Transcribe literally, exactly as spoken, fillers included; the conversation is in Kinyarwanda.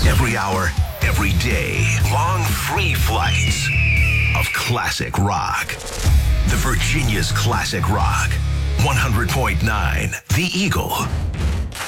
Every hour, every day. Long free flights of classic rock. The Virginia's Classic Rock. one hundred point nine The Eagle.